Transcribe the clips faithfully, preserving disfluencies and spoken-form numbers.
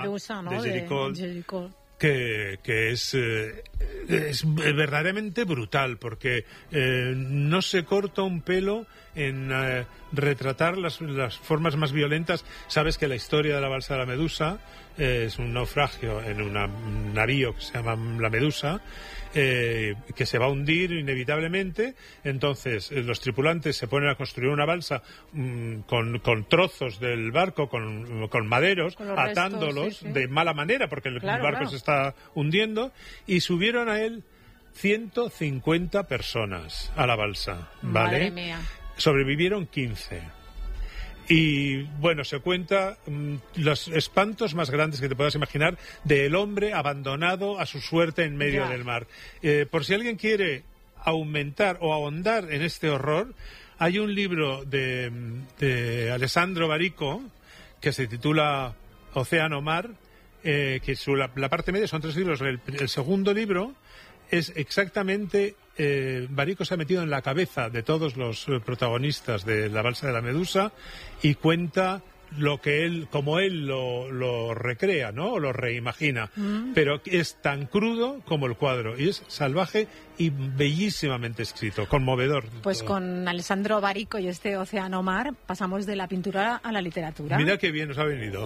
Medusa, ¿no? de Jericó, de Jericó. Que, que es, eh, es verdaderamente brutal, porque eh, no se corta un pelo en eh, retratar las, las formas más violentas. Sabes que la historia de la balsa de la Medusa eh, es un naufragio en una, un navío que se llama la Medusa, eh, que se va a hundir inevitablemente. Entonces eh, los tripulantes se ponen a construir una balsa mmm, con, con trozos del barco, con, con maderos, con atándolos restos, sí, sí. de mala manera, porque el claro, barco claro. se está hundiendo, y subieron a él ciento cincuenta personas a la balsa, ¿vale? Madre mía. Sobrevivieron quince. Y bueno, se cuenta mmm, los espantos más grandes que te puedas imaginar del hombre abandonado a su suerte en medio ya. del mar. Eh, por si alguien quiere aumentar o ahondar en este horror, hay un libro de, de Alessandro Barico que se titula Océano Mar, eh, que su, la, la parte media son tres libros. El, el segundo libro es exactamente... Eh, Barico se ha metido en la cabeza de todos los eh, protagonistas de la balsa de la Medusa y cuenta lo que él, como él lo, lo recrea, ¿no? O lo reimagina. Mm. Pero es tan crudo como el cuadro y es salvaje y bellísimamente escrito, conmovedor. Pues todo. Con Alessandro Barico y este Océano Mar pasamos de la pintura a la literatura. Mira qué bien nos ha venido.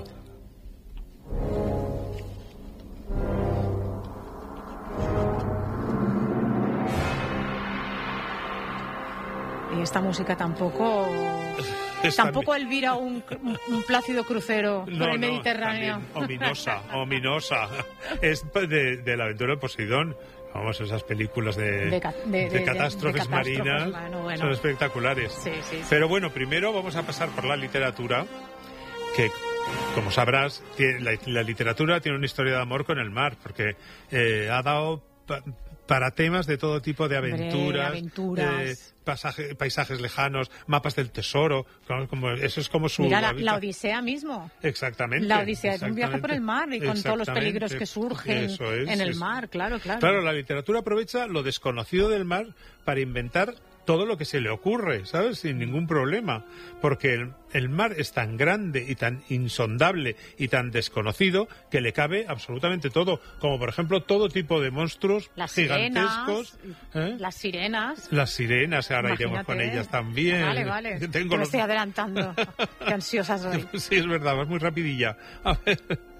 Y esta música tampoco... Es tampoco también... Elvira un, un, un plácido crucero no, por el no, Mediterráneo. Ominosa, ominosa. Es de, de la aventura de Poseidón. Vamos, esas películas de, de, de, de, de catástrofes de marinas bueno, bueno. son espectaculares. Sí, sí, sí. Pero bueno, primero vamos a pasar por la literatura, que... Como sabrás, la, la literatura tiene una historia de amor con el mar, porque eh, ha dado pa, para temas de todo tipo de aventuras, Hombre, aventuras. Eh, pasaje, paisajes lejanos, mapas del tesoro, como, como, eso es como su... Mira, la, la Odisea mismo. Exactamente. La Odisea es un viaje por el mar y con todos los peligros que surgen es, en el es, mar, claro, claro. Claro, la literatura aprovecha lo desconocido del mar para inventar todo lo que se le ocurre, ¿sabes? Sin ningún problema. Porque el, el mar es tan grande y tan insondable y tan desconocido que le cabe absolutamente todo. Como, por ejemplo, todo tipo de monstruos las gigantescos. Sirenas, ¿eh? Las sirenas. Las sirenas, ahora Imagínate. iremos con ellas también. Vale, vale. Tengo Te los... me estoy adelantando. Qué ansiosa soy. Sí, es verdad, vas muy rapidilla. A ver...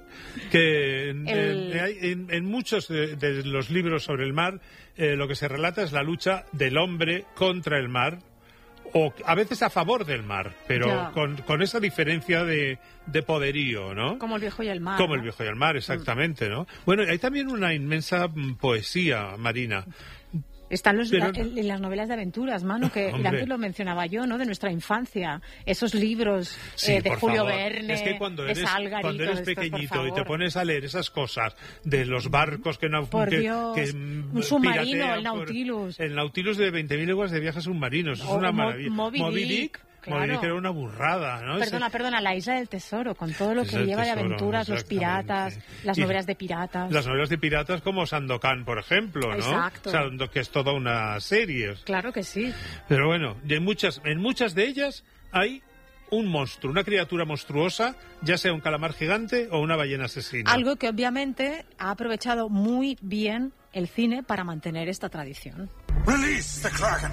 que en, el... en, en muchos de, de los libros sobre el mar eh, lo que se relata es la lucha del hombre contra el mar, o a veces a favor del mar, pero con, con esa diferencia de, de poderío, ¿no? Como el viejo y el mar. Como ¿no? el viejo y el mar, exactamente, ¿no? Bueno, hay también una inmensa poesía marina. Están los, Pero, la, en las novelas de aventuras, Manu, que hombre, antes lo mencionaba yo, ¿no? De nuestra infancia. Esos libros sí, eh, de Julio favor. Verne, es que cuando eres, de Salgarito, cuando eres estos, pequeñito y te pones a leer esas cosas de los barcos que... No, por que, Dios, que un submarino, el Nautilus. Por, el Nautilus de veinte mil leguas de viajes submarinos. Es o, una Mo, maravilla. Moby, Moby Dick. Claro. Moby Dick era una burrada, ¿no? Perdona, Ese... perdona, la Isla del Tesoro, con todo lo que Isla lleva tesoro, de aventuras, los piratas, las novelas de piratas. Las novelas de piratas como Sandokan, por ejemplo, ¿no? Exacto. O sea, que es toda una serie. Claro que sí. Pero bueno, en muchas, en muchas de ellas hay un monstruo, una criatura monstruosa, ya sea un calamar gigante o una ballena asesina. Algo que obviamente ha aprovechado muy bien el cine para mantener esta tradición. Release the Kraken.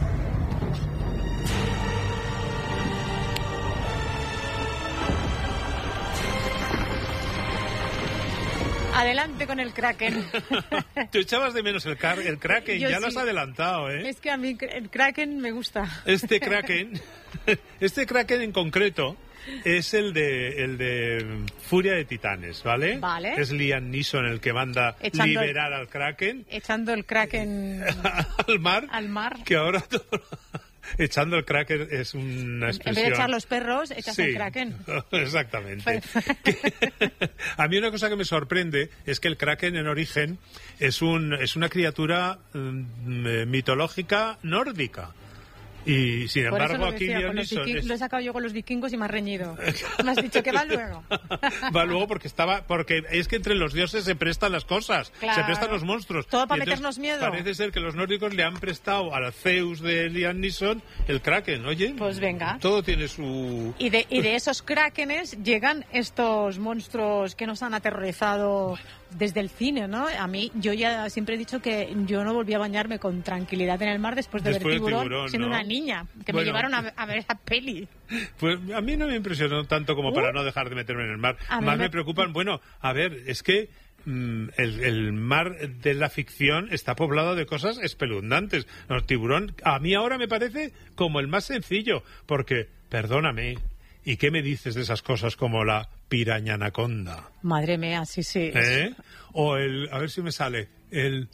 Adelante con el Kraken. Tú echabas de menos el, car el Kraken, Yo ya sí. lo has adelantado, ¿eh? Es que a mí el Kraken me gusta. Este Kraken, este Kraken en concreto es el de el de Furia de Titanes, ¿vale? Vale. Es Liam Neeson el que manda echando, liberar al Kraken. Echando el Kraken al mar. Al mar. Que ahora todo... Echando el Kraken es una expresión... En vez de echar los perros, echas sí, el Kraken. Exactamente. A mí una cosa que me sorprende es que el Kraken en origen es, un, es una criatura um, mitológica nórdica. Y sin Por embargo, eso lo aquí decía, Liam con los Neeson viking- es- lo he sacado yo con los vikingos y me has reñido. Me has dicho que va luego. Va luego porque estaba, porque es que entre los dioses se prestan las cosas, Claro. se prestan los monstruos. Todo para Y entonces meternos miedo. Parece ser que los nórdicos le han prestado al Zeus de Liam Neeson el Kraken, oye. Pues venga. Todo tiene su... Y de, y de esos krakenes llegan estos monstruos que nos han aterrorizado desde el cine, ¿no? A mí, yo ya siempre he dicho que yo no volví a bañarme con tranquilidad en el mar después de Después ver de Tiburón, Tiburón, siendo ¿no? una niña, que Bueno. me llevaron a, a ver esa peli. Pues a mí no me impresionó tanto como Uh. para no dejar de meterme en el mar. A mí Más me- me preocupan, bueno, a ver, es que mm, el, el mar de la ficción está poblado de cosas espeluznantes. El tiburón, a mí ahora me parece como el más sencillo, porque, perdóname, ¿y qué me dices de esas cosas como la piraña anaconda? Madre mía, sí, sí. ¿Eh? O el, a ver si me sale, el,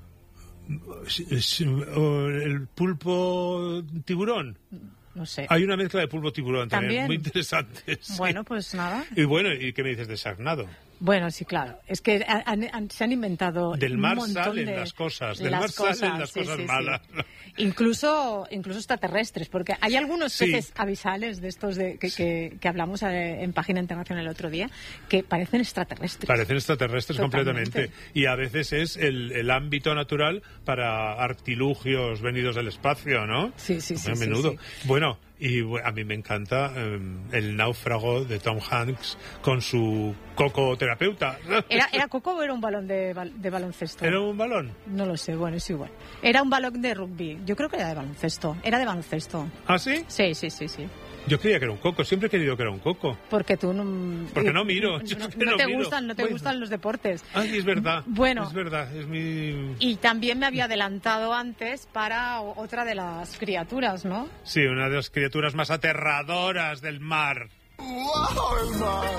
o el pulpo tiburón. No sé. Hay una mezcla de pulpo tiburón también, ¿También? muy interesante. sí. Bueno, pues nada. Y bueno, ¿y qué me dices de Sarnado? Bueno, sí, claro. Es que han- han- se han inventado Del un mar montón salen de- las cosas, del las mar salen cosas, las sí, cosas sí, sí. malas. Incluso, incluso extraterrestres, porque hay algunos Sí. peces avisales de estos de, que, que, que hablamos eh, en Página Internacional el otro día, que parecen extraterrestres. Parecen extraterrestres Totalmente. completamente. Y a veces es el, el ámbito natural para artilugios venidos del espacio, ¿no? Sí, sí, sí, A sí, menudo. sí. Bueno, y bu- a mí me encanta eh, el náufrago de Tom Hanks con su coco terapeuta. ¿Era, ¿Era coco o era un balón de, bal- de baloncesto? ¿Era un balón? No lo sé, bueno, es igual. Era un balón de rugby. Yo creo que era de baloncesto. Era de baloncesto. ¿Ah, sí? Sí, sí, sí, sí. Yo creía que era un coco, siempre he querido que era un coco. Porque tú no... Porque no miro, yo No, es que no no te miro. gustan, no te Bueno. gustan los deportes. Ay, es verdad. Bueno. Es verdad, es mi... Y también me había adelantado antes para o- otra de las criaturas, ¿no? Sí, una de las criaturas más aterradoras del mar. ¡Wow, el mar!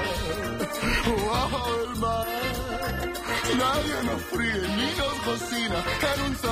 ¡Wow, el mar! Nadie nos fríe ni nos cocina en un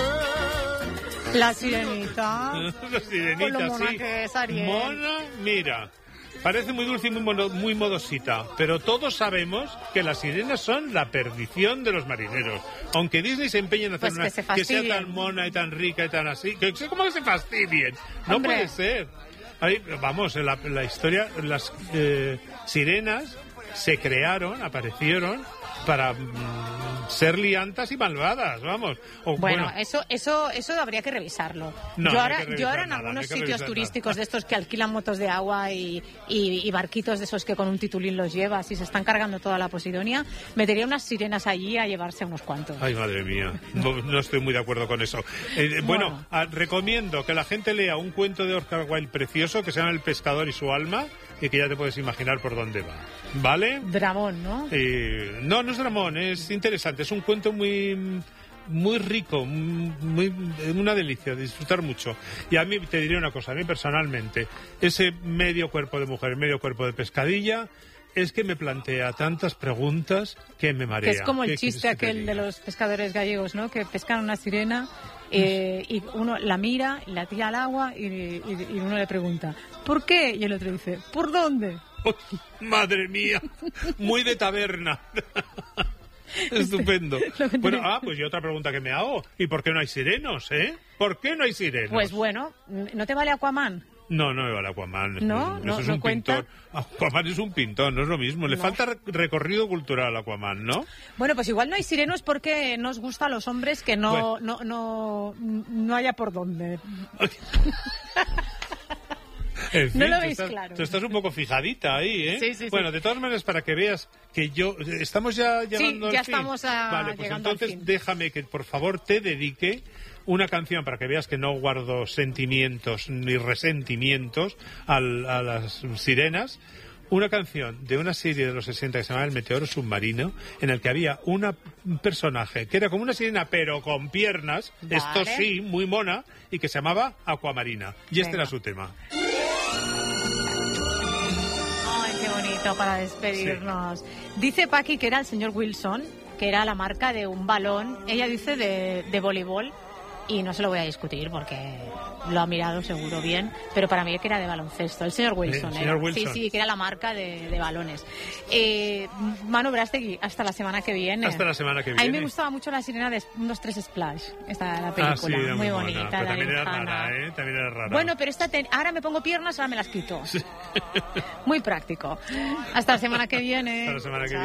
sartén. La sirenita. La sirenita, Con lo mona sí. que es, Ariel. Mona, mira. Parece muy dulce y muy, mono- muy modosita, pero todos sabemos que las sirenas son la perdición de los marineros. Aunque Disney se empeñe en hacer Pues una que se sea fastidien. tan mona y tan rica y tan así, que ¿cómo que se fastidien? No Hombre. puede ser. Ahí, vamos, en la, en la historia, las eh, sirenas se crearon, aparecieron para mm, ser liantas y malvadas, vamos. O, Bueno, eso, eso, eso habría que revisarlo. No, yo no hay ahora, que revisar yo ahora en nada, no algunos hay que sitios revisar turísticos nada. de estos que alquilan motos de agua y, y- y barquitos de esos que con un titulín los llevas y se están cargando toda la Posidonia, metería unas sirenas allí a llevarse a unos cuantos. Ay, madre mía, no, no estoy muy de acuerdo con eso. Eh, bueno, Bueno. ah, recomiendo que la gente lea un cuento de Oscar Wilde precioso que se llama El pescador y su alma y que ya te puedes imaginar por dónde va. ¿Vale? Dramón, ¿no? Eh, no, no es dramón, es interesante. Es un cuento muy muy rico, muy una delicia, disfrutar mucho. Y a mí te diré una cosa, a mí personalmente, ese medio cuerpo de mujer, medio cuerpo de pescadilla, es que me plantea tantas preguntas que me marea. Que es como el ¿Qué chiste quieres que te aquel de diga? los pescadores gallegos, ¿no? Que pescan una sirena eh, y uno la mira, la tira al agua y, y- y uno le pregunta, ¿por qué? Y el otro dice, ¿por dónde? Oh, madre mía, muy de taberna. Estupendo. Lo que Bueno, tiene- ah, pues y otra pregunta que me hago, ¿y por qué no hay sirenos, eh? ¿Por qué no hay sirenos? Pues bueno, ¿no te vale Aquaman? No, no me vale Aquaman. ¿No? Eso ¿No- es no un cuenta? pintor. Aquaman es un pintor, no es lo mismo. Le No. falta re- recorrido cultural a Aquaman, ¿no? Bueno, pues igual no hay sirenos porque nos gusta a los hombres que no, Bueno. no, no, no haya por dónde. En fin, No lo tú veis estás, claro. Tú estás un poco fijadita ahí, ¿eh? Sí, sí, sí. Bueno, de todas maneras, para que veas que yo... Estamos ya llegando ya al fin. estamos a- Vale, pues llegando al entonces fin. déjame que, por favor, te dedique una canción para que veas que no guardo sentimientos ni resentimientos al- a las sirenas. Una canción de una serie de los sesenta que se llamaba El Meteoro Submarino, en el que había una, un personaje que era como una sirena, pero con piernas, Vale. esto sí, muy mona, y que se llamaba Aquamarina. Y este Venga. era su tema. Ay, qué bonito para despedirnos. Dice Paqui que era el señor Wilson, que era la marca de un balón, ella dice de, de voleibol, y no se lo voy a discutir porque lo ha mirado seguro bien, pero para mí que era de baloncesto, el señor Wilson. El era. señor Wilson. Sí, sí, que era la marca de, de balones. Eh, Manu Brastegui, hasta la semana que viene. Hasta la semana que A mí viene. me gustaba mucho la sirena de un, dos, tres Splash, esta la película, Ah, sí, era muy muy bonita. buena, pero la también era lejana. rara, ¿eh? También era rara. Bueno, pero esta te- ahora me pongo piernas, ahora me las quito. Muy práctico. Hasta la semana que viene. Hasta la semana que Chao.